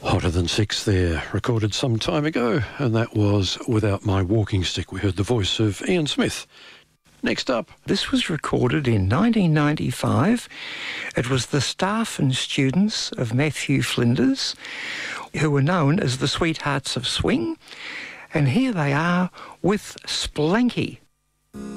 Hotter Than Six there, recorded some time ago, and that was Without My Walking Stick. We heard the voice of Ian Smith. Next up. This was recorded in 1995. It was the staff and students of Matthew Flinders, who were known as the Sweethearts of Swing, and here they are with Splanky.